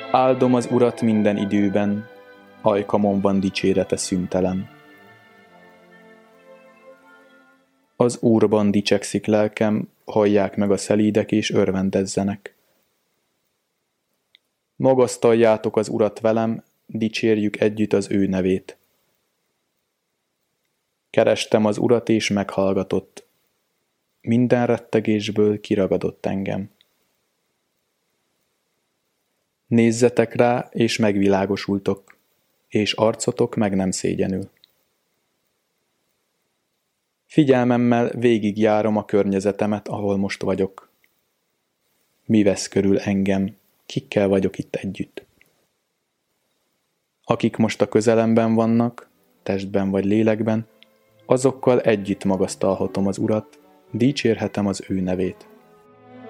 Áldom az Urat minden időben, ajkamon dicsérete szüntelen. Az Úrban dicsekszik lelkem, hallják meg a szelídek és örvendezzenek. Magasztaljátok az Urat velem, dicsérjük együtt az ő nevét. Kerestem az Urat és meghallgatott, minden rettegésből kiragadott engem. Nézzetek rá, és megvilágosultok, és arcotok meg nem szégyenül. Figyelmemmel végigjárom a környezetemet, ahol most vagyok. Mi vesz körül engem, kikkel vagyok itt együtt? Akik most a közelemben vannak, testben vagy lélekben, azokkal együtt magasztalhatom az Urat, dicsérhetem az ő nevét.